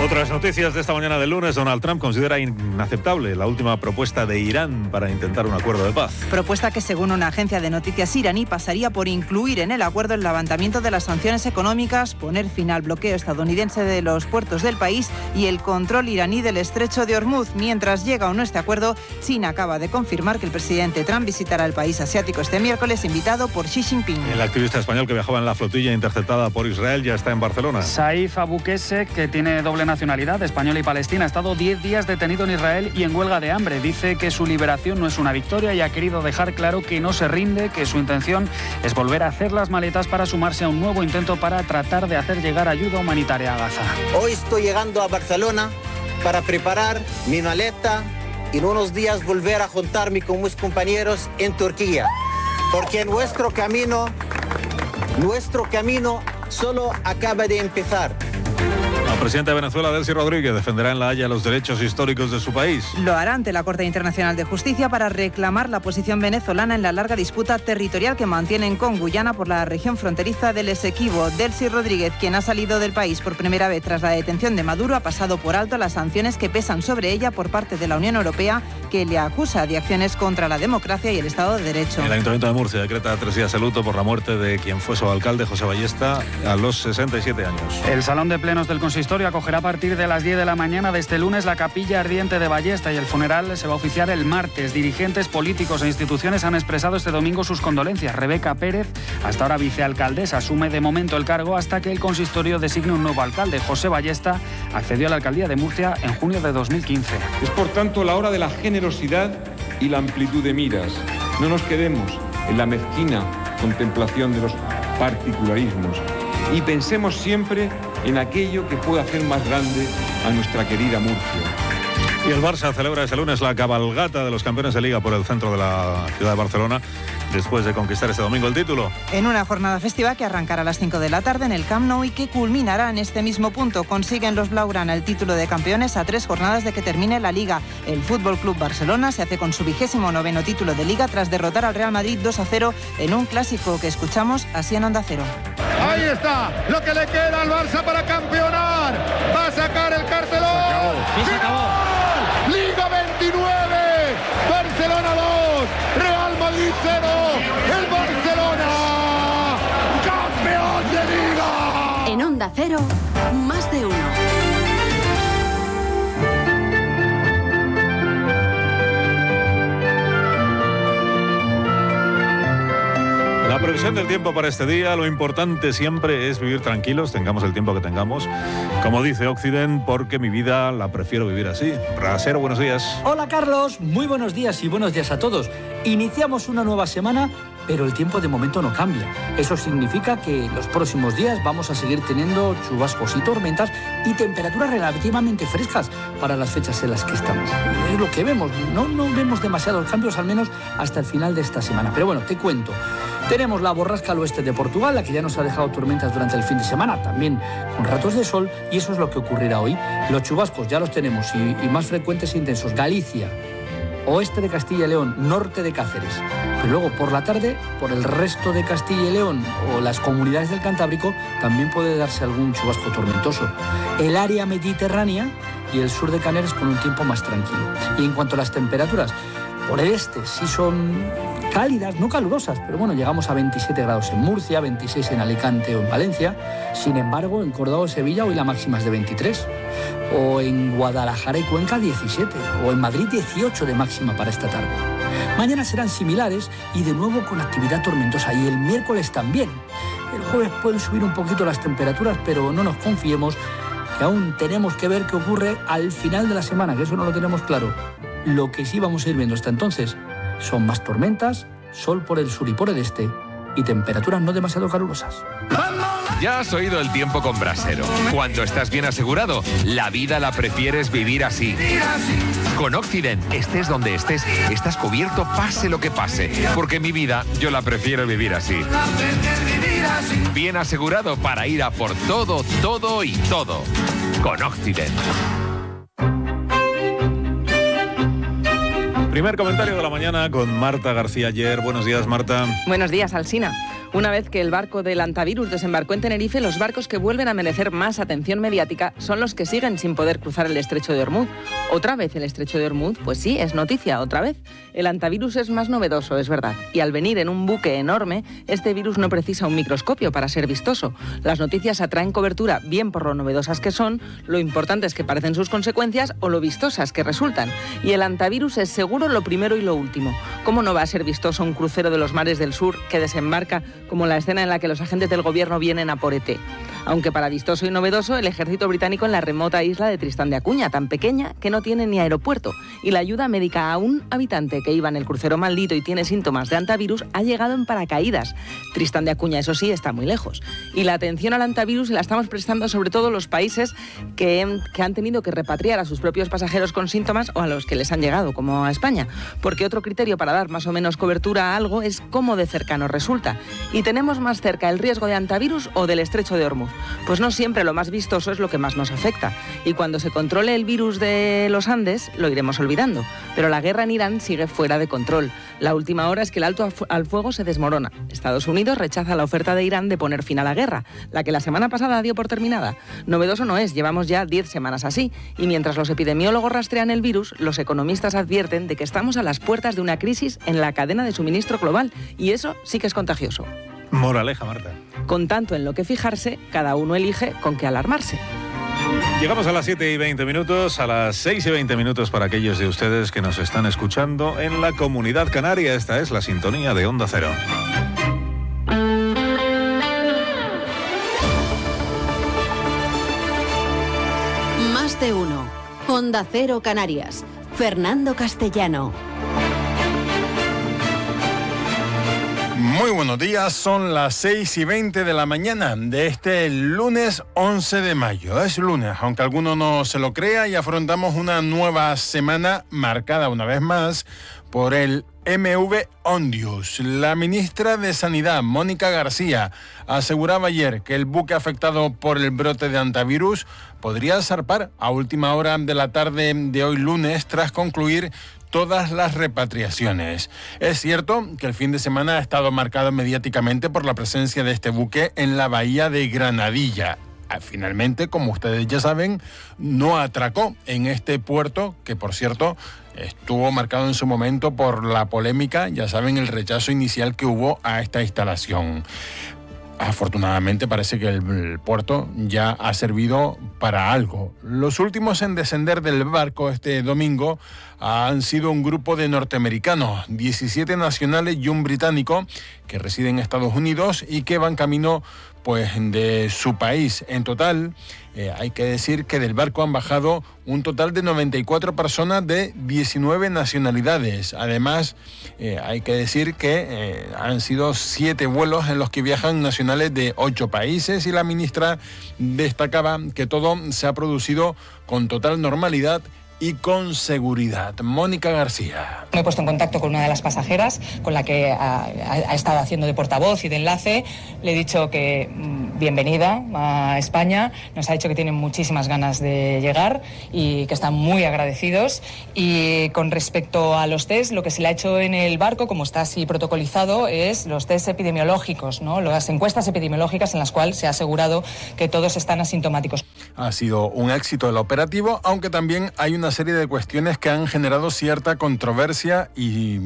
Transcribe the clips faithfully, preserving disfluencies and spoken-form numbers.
Otras noticias de esta mañana del lunes. Donald Trump considera inaceptable la última propuesta de Irán para intentar un acuerdo de paz. Propuesta que, según una agencia de noticias iraní, pasaría por incluir en el acuerdo el levantamiento de las sanciones económicas, poner fin al bloqueo estadounidense de los puertos del país y el control iraní del estrecho de Hormuz. Mientras llega o no este acuerdo, China acaba de confirmar que el presidente Trump visitará el país asiático este miércoles, invitado por Xi Jinping. El activista español que viajaba en la flotilla interceptada por Israel ya está en Barcelona. Saif Abouquese, que tiene doble nacionalidad, española y palestina, ha estado diez días detenido en Israel y en huelga de hambre. Dice que su liberación no es una victoria y ha querido dejar claro que no se rinde, que su intención es volver a hacer las maletas para sumarse a un nuevo intento para tratar de hacer llegar ayuda humanitaria a Gaza. Hoy estoy llegando a Barcelona para preparar mi maleta y en unos días volver a juntarme con mis compañeros en Turquía, porque nuestro camino, nuestro camino solo acaba de empezar. La presidenta de Venezuela, Delcy Rodríguez, defenderá en La Haya los derechos históricos de su país. Lo hará ante la Corte Internacional de Justicia para reclamar la posición venezolana en la larga disputa territorial que mantienen con Guyana por la región fronteriza del Esequibo. Delcy Rodríguez, quien ha salido del país por primera vez tras la detención de Maduro, ha pasado por alto las sanciones que pesan sobre ella por parte de la Unión Europea, que le acusa de acciones contra la democracia y el Estado de Derecho. El Ayuntamiento de Murcia decreta tres días de luto por la muerte de quien fue su alcalde, José Ballesta, a los sesenta y siete años. El Salón de Plenos del Consistorio acogerá a partir de las diez de la mañana de este lunes la capilla ardiente de Ballesta y el funeral se va a oficiar el martes. Dirigentes políticos e instituciones han expresado este domingo sus condolencias. Rebeca Pérez, hasta ahora vicealcaldesa, asume de momento el cargo hasta que el consistorio designe un nuevo alcalde. José Ballesta accedió a la alcaldía de Murcia en junio de dos mil quince. Es por tanto la hora de la generosidad y la amplitud de miras. No nos quedemos en la mezquina contemplación de los particularismos y pensemos siempre en aquello que puede hacer más grande a nuestra querida Murcia. Y el Barça celebra este lunes la cabalgata de los campeones de Liga por el centro de la ciudad de Barcelona, después de conquistar este domingo el título. En una jornada festiva que arrancará a las cinco de la tarde en el Camp Nou y que culminará en este mismo punto. Consiguen los blaugrana el título de campeones a tres jornadas de que termine la Liga. El Fútbol Club Barcelona se hace con su vigésimo noveno título de Liga tras derrotar al Real Madrid dos a cero en un clásico que escuchamos así en Onda Cero. Ahí está, lo que le queda al Barça para campeonar. Va a sacar el cartelón. Se acabó. Sí, se acabó. Liga veintinueve, Barcelona dos, Real Madrid cero. El Barcelona, campeón de Liga. En Onda Cero, más de uno. La previsión del tiempo para este día, lo importante siempre es vivir tranquilos, tengamos el tiempo que tengamos. Como dice Occident, porque mi vida la prefiero vivir así. Brasero, buenos días. Hola Carlos, muy buenos días y buenos días a todos. Iniciamos una nueva semana, pero el tiempo de momento no cambia. Eso significa que los próximos días vamos a seguir teniendo chubascos y tormentas y temperaturas relativamente frescas para las fechas en las que estamos. Es lo que vemos, no, no vemos demasiados cambios, al menos hasta el final de esta semana. Pero bueno, te cuento. Tenemos la borrasca al oeste de Portugal, la que ya nos ha dejado tormentas durante el fin de semana, también con ratos de sol, y eso es lo que ocurrirá hoy. Los chubascos ya los tenemos y, y más frecuentes e intensos. Galicia, oeste de Castilla y León, norte de Cáceres. Pero luego por la tarde, por el resto de Castilla y León o las comunidades del Cantábrico, también puede darse algún chubasco tormentoso. El área mediterránea y el sur de Canarias con un tiempo más tranquilo. Y en cuanto a las temperaturas, por el este sí son cálidas, no calurosas, pero bueno, llegamos a veintisiete grados en Murcia, veintiséis en Alicante o en Valencia. Sin embargo, en Córdoba o Sevilla hoy la máxima es de veintitrés. O en Guadalajara y Cuenca diecisiete. O en Madrid dieciocho de máxima para esta tarde. Mañana serán similares y de nuevo con actividad tormentosa. Y el miércoles también. El jueves pueden subir un poquito las temperaturas, pero no nos confiemos, que aún tenemos que ver qué ocurre al final de la semana, que eso no lo tenemos claro. Lo que sí vamos a ir viendo hasta entonces son más tormentas, sol por el sur y por el este y temperaturas no demasiado calurosas. Ya has oído el tiempo con Brasero. Cuando estás bien asegurado, la vida la prefieres vivir así. Con Occident, estés donde estés, estás cubierto pase lo que pase. Porque mi vida, yo la prefiero vivir así. Bien asegurado para ir a por todo, todo y todo. Con Occident. Primer comentario de la mañana con Marta García Ayer. Buenos días, Marta. Buenos días, Alsina. Una vez que el barco del antivirus desembarcó en Tenerife, los barcos que vuelven a merecer más atención mediática son los que siguen sin poder cruzar el estrecho de Ormuz. ¿Otra vez el estrecho de Ormuz? Pues sí, es noticia, otra vez. El antivirus es más novedoso, es verdad. Y al venir en un buque enorme, este virus no precisa un microscopio para ser vistoso. Las noticias atraen cobertura bien por lo novedosas que son, lo importante es que parecen sus consecuencias o lo vistosas que resultan. Y el antivirus es seguro lo primero y lo último. ¿Cómo no va a ser vistoso un crucero de los mares del sur que desembarca como la escena en la que los agentes del gobierno vienen a por E T? Aunque para vistoso y novedoso, el ejército británico en la remota isla de Tristán de Acuña, tan pequeña que no tiene ni aeropuerto. Y la ayuda médica a un habitante que iba en el crucero maldito y tiene síntomas de antivirus ha llegado en paracaídas. Tristán de Acuña, eso sí, está muy lejos. Y la atención al antivirus la estamos prestando sobre todo los países que, que han tenido que repatriar a sus propios pasajeros con síntomas o a los que les han llegado, como a España. Porque otro criterio para dar más o menos cobertura a algo es cómo de cercano resulta. ¿Y tenemos más cerca el riesgo de antivirus o del estrecho de Ormuz? Pues no siempre lo más vistoso es lo que más nos afecta. Y cuando se controle el virus de los Andes, lo iremos olvidando. Pero la guerra en Irán sigue fuera de control. La última hora es que el alto al fuego se desmorona. Estados Unidos rechaza la oferta de Irán de poner fin a la guerra, la que la semana pasada dio por terminada. Novedoso no es, llevamos ya diez semanas así. Y mientras los epidemiólogos rastrean el virus, los economistas advierten de que estamos a las puertas de una crisis en la cadena de suministro global. Y eso sí que es contagioso. Moraleja, Marta. Con tanto en lo que fijarse, cada uno elige con qué alarmarse. Llegamos a las siete y veinte minutos, a las seis y veinte minutos para aquellos de ustedes que nos están escuchando en la Comunidad Canaria. Esta es la sintonía de Onda Cero. Más de uno. Onda Cero Canarias. Fernando Castellano. Muy buenos días, son las seis y veinte de la mañana de este lunes once de mayo. Es lunes, aunque alguno no se lo crea, y afrontamos una nueva semana marcada una vez más por el M V Ondius. La ministra de Sanidad, Mónica García, aseguraba ayer que el buque afectado por el brote de antivirus podría zarpar a última hora de la tarde de hoy lunes tras concluir todas las repatriaciones. Es cierto que el fin de semana ha estado marcado mediáticamente por la presencia de este buque en la bahía de Granadilla. Finalmente, como ustedes ya saben, no atracó en este puerto, que por cierto estuvo marcado en su momento por la polémica, ya saben, el rechazo inicial que hubo a esta instalación. Afortunadamente parece que el, el puerto ya ha servido para algo. Los últimos en descender del barco este domingo han sido un grupo de norteamericanos, diecisiete nacionales y un británico que residen en Estados Unidos y que van camino pues de su país. En total, eh, hay que decir que del barco han bajado un total de noventa y cuatro personas de diecinueve nacionalidades. Además, eh, hay que decir que eh, han sido siete vuelos en los que viajan nacionales de ocho países, y la ministra destacaba que todo se ha producido con total normalidad y con seguridad. Mónica García. Me he puesto en contacto con una de las pasajeras con la que ha, ha estado haciendo de portavoz y de enlace. Le he dicho que mmm, bienvenida a España. Nos ha dicho que tienen muchísimas ganas de llegar y que están muy agradecidos. Y con respecto a los test, lo que se le ha hecho en el barco, como está así protocolizado, es los test epidemiológicos, ¿no? Las encuestas epidemiológicas en las cuales se ha asegurado que todos están asintomáticos. Ha sido un éxito el operativo, aunque también hay una serie de cuestiones que han generado cierta controversia y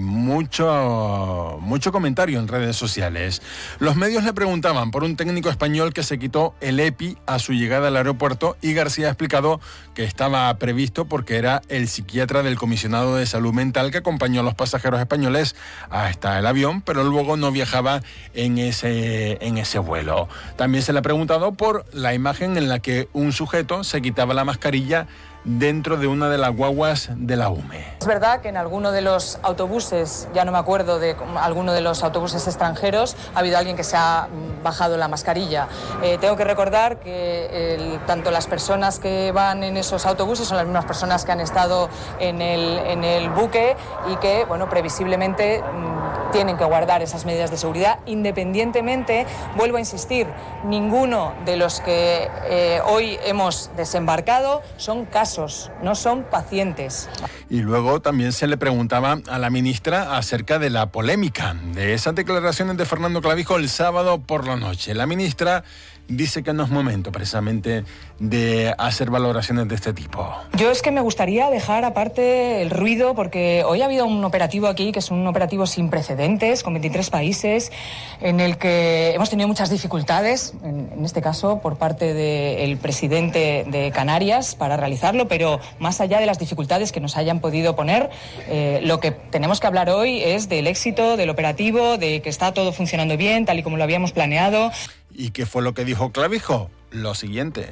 mucho, mucho comentario en redes sociales. Los medios le preguntaban por un técnico español que se quitó el EPI a su llegada al aeropuerto, y García ha explicado que estaba previsto porque era el psiquiatra del comisionado de salud mental que acompañó a los pasajeros españoles hasta el avión, pero luego no viajaba en ese, en ese vuelo. También se le ha preguntado por la imagen en la que un sujeto se quitaba la mascarilla dentro de una de las guaguas de la U M E. Es verdad que en alguno de los autobuses, ya no me acuerdo de alguno de los autobuses extranjeros, ha habido alguien que se ha bajado la mascarilla. Eh, tengo que recordar que el, tanto las personas que van en esos autobuses son las mismas personas que han estado en el, en el buque y que, bueno, previsiblemente tienen que guardar esas medidas de seguridad, independientemente, vuelvo a insistir, ninguno de los que eh, hoy hemos desembarcado son casos, no son pacientes. Y luego también se le preguntaba a la ministra acerca de la polémica de esas declaraciones de Fernando Clavijo el sábado por la noche. La ministra dice que no es momento precisamente de hacer valoraciones de este tipo. Yo es que me gustaría dejar aparte el ruido, porque hoy ha habido un operativo aquí que es un operativo sin precedentes, con veintitrés países, en el que hemos tenido muchas dificultades, en, en este caso por parte del presidente de Canarias para realizarlo, pero más allá de las dificultades que nos hayan podido poner, eh, lo que tenemos que hablar hoy es del éxito del operativo, de que está todo funcionando bien, tal y como lo habíamos planeado. ¿Y qué fue lo que dijo Clavijo? Lo siguiente.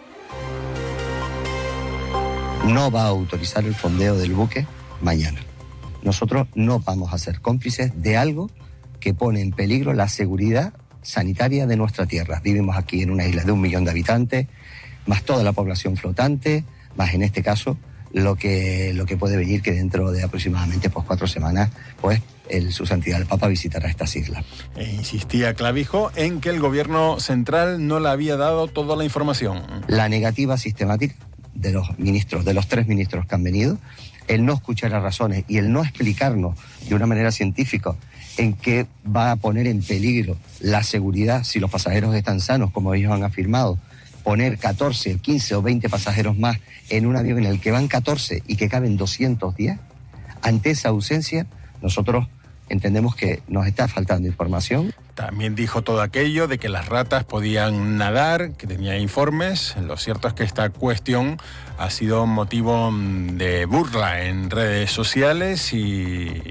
No va a autorizar el fondeo del buque mañana. Nosotros no vamos a ser cómplices de algo que pone en peligro la seguridad sanitaria de nuestra tierra. Vivimos aquí en una isla de un millón de habitantes, más toda la población flotante, más en este caso lo que, lo que puede venir que dentro de aproximadamente pues, cuatro semanas, pues el, su santidad el Papa visitará estas islas. E insistía Clavijo en que el gobierno central no le había dado toda la información. La negativa sistemática de los ministros, de los tres ministros que han venido, el no escuchar las razones y el no explicarnos de una manera científica en qué va a poner en peligro la seguridad si los pasajeros están sanos, como ellos han afirmado, poner catorce, quince o veinte pasajeros más en un avión en el que van catorce y que caben doscientos diez, ante esa ausencia nosotros entendemos que nos está faltando información. También dijo todo aquello de que las ratas podían nadar, que tenía informes. Lo cierto es que esta cuestión ha sido motivo de burla en redes sociales y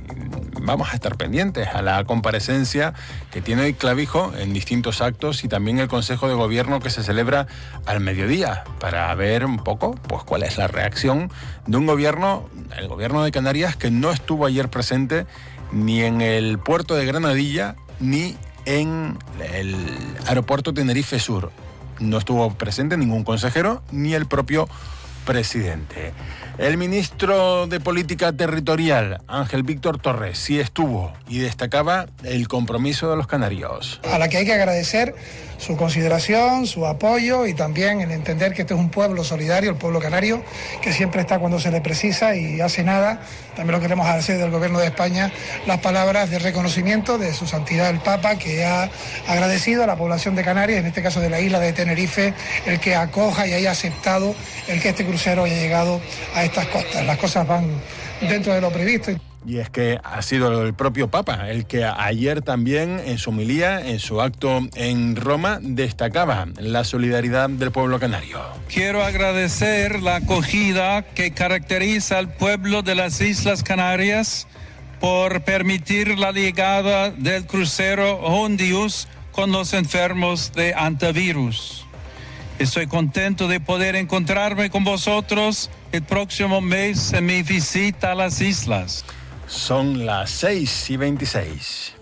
vamos a estar pendientes a la comparecencia que tiene hoy Clavijo en distintos actos y también el Consejo de Gobierno que se celebra al mediodía para ver un poco pues cuál es la reacción de un gobierno, el gobierno de Canarias, que no estuvo ayer presente ni en el puerto de Granadilla ni en el aeropuerto Tenerife Sur. No estuvo presente ningún consejero ni el propio presidente. El ministro de Política Territorial, Ángel Víctor Torres, sí estuvo y destacaba el compromiso de los canarios. A la que hay que agradecer su consideración, su apoyo y también el entender que este es un pueblo solidario, el pueblo canario, que siempre está cuando se le precisa y hace nada. También lo queremos agradecer del Gobierno de España las palabras de reconocimiento de su santidad el Papa, que ha agradecido a la población de Canarias, en este caso de la isla de Tenerife, el que acoja y haya aceptado el que este crucero haya llegado a estas costas. Las cosas van dentro de lo previsto. Y es que ha sido el propio Papa el que ayer también en su homilía, en su acto en Roma, destacaba la solidaridad del pueblo canario. Quiero agradecer la acogida que caracteriza al pueblo de las Islas Canarias por permitir la llegada del crucero Hondius con los enfermos de antivirus. Estoy contento de poder encontrarme con vosotros el próximo mes en mi visita a las islas. Son las seis y veintiséis.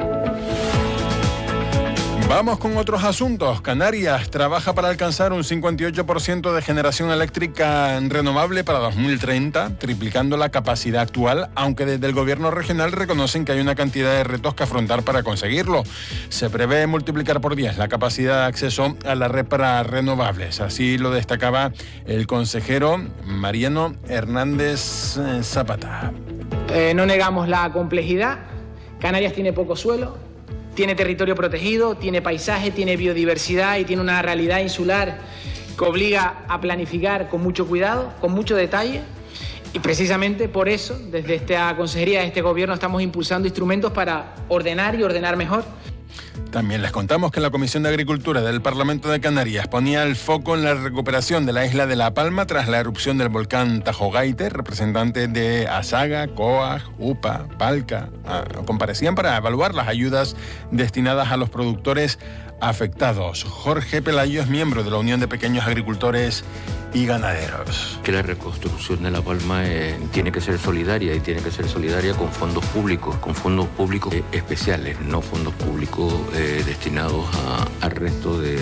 Vamos con otros asuntos. Canarias trabaja para alcanzar un cincuenta y ocho por ciento de generación eléctrica renovable para dos mil treinta, triplicando la capacidad actual, aunque desde el gobierno regional reconocen que hay una cantidad de retos que afrontar para conseguirlo. Se prevé multiplicar por diez la capacidad de acceso a la red para renovables. Así lo destacaba el consejero Mariano Hernández Zapata. Eh, no negamos la complejidad. Canarias tiene poco suelo, tiene territorio protegido, tiene paisaje, tiene biodiversidad y tiene una realidad insular que obliga a planificar con mucho cuidado, con mucho detalle. Y precisamente por eso, desde esta consejería, de este gobierno, estamos impulsando instrumentos para ordenar y ordenar mejor. También les contamos que la Comisión de Agricultura del Parlamento de Canarias ponía el foco en la recuperación de la isla de La Palma tras la erupción del volcán Tajogaite. Representantes de ASAGA, COAG, UPA, PALCA comparecían para evaluar las ayudas destinadas a los productores afectados. Jorge Pelayo es miembro de la Unión de Pequeños Agricultores y Ganaderos. Que la reconstrucción de La Palma eh, tiene que ser solidaria y tiene que ser solidaria con fondos públicos, con fondos públicos eh, especiales, no fondos públicos eh, eh, destinados a, al resto de, de,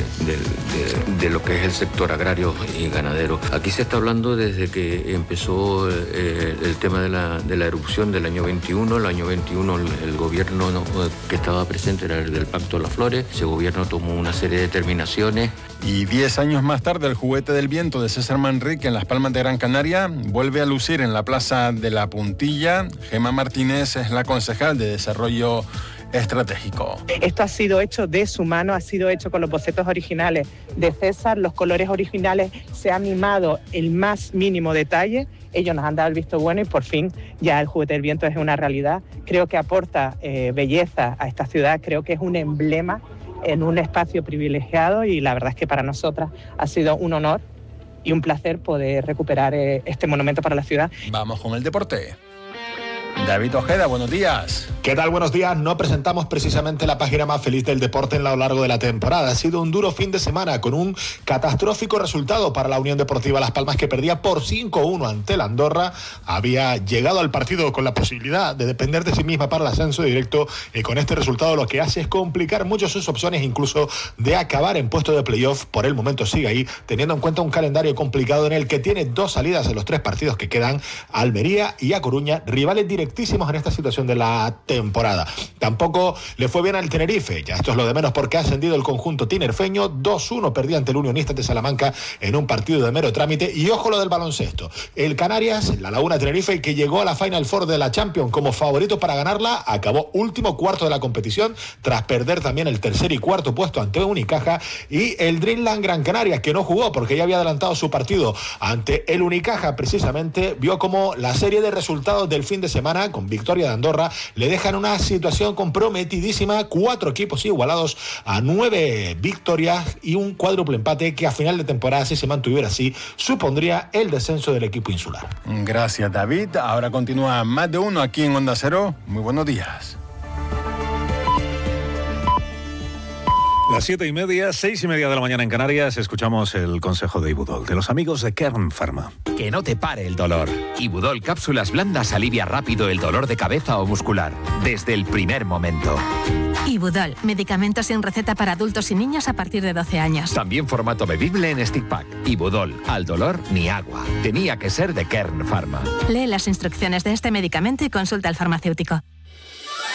de, de lo que es el sector agrario y ganadero. Aquí se está hablando desde que empezó eh, el tema de la, de la erupción del año veintiuno. El año veintiuno el, el gobierno no, que estaba presente era el del Pacto de las Flores. Ese gobierno tomó una serie de determinaciones. Y diez años más tarde, el juguete del viento de César Manrique en Las Palmas de Gran Canaria vuelve a lucir en la Plaza de la Puntilla. Gemma Martínez es la concejal de Desarrollo Estratégico. Esto ha sido hecho de su mano, ha sido hecho con los bocetos originales de César, los colores originales, se ha mimado el más mínimo detalle. Ellos nos han dado el visto bueno y por fin ya el juguete del viento es una realidad. Creo que aporta eh, belleza a esta ciudad, creo que es un emblema en un espacio privilegiado y la verdad es que para nosotras ha sido un honor y un placer poder recuperar eh, este monumento para la ciudad. Vamos con el deporte. David Ojeda, buenos días. ¿Qué tal? Buenos días. No presentamos precisamente la página más feliz del deporte en lo largo de la temporada. Ha sido un duro fin de semana con un catastrófico resultado para la Unión Deportiva Las Palmas, que perdía por cinco uno ante el Andorra. Había llegado al partido con la posibilidad de depender de sí misma para el ascenso directo y con este resultado lo que hace es complicar mucho sus opciones, incluso de acabar en puesto de playoff. Por el momento sigue ahí, teniendo en cuenta un calendario complicado en el que tiene dos salidas en los tres partidos que quedan, a Almería y a Coruña, rivales directos en esta situación de la temporada. Tampoco le fue bien al Tenerife, ya esto es lo de menos porque ha ascendido el conjunto tinerfeño. Dos uno perdía ante el Unionistas de Salamanca en un partido de mero trámite. Y ojo lo del baloncesto, el Canarias, la Laguna Tenerife, que llegó a la Final Four de la Champions como favorito para ganarla, acabó último cuarto de la competición tras perder también el tercer y cuarto puesto ante Unicaja. Y el Dreamland Gran Canaria, que no jugó porque ya había adelantado su partido ante el Unicaja, precisamente vio como la serie de resultados del fin de semana con victoria de Andorra le dejan una situación comprometidísima. Cuatro equipos igualados a nueve victorias y un cuádruple empate que a final de temporada, si se mantuviera así, supondría el descenso del equipo insular. Gracias, David. Ahora continúa Más de Uno aquí en Onda Cero. Muy buenos días. Las siete y media, seis y media de la mañana en Canarias, escuchamos el consejo de Ibudol, de los amigos de Kern Pharma. Que no te pare el dolor. Ibudol cápsulas blandas alivia rápido el dolor de cabeza o muscular, desde el primer momento. Ibudol, medicamento sin receta para adultos y niños a partir de doce años. También formato bebible en stick pack. Ibudol, al dolor ni agua. Tenía que ser de Kern Pharma. Lee las instrucciones de este medicamento y consulta al farmacéutico.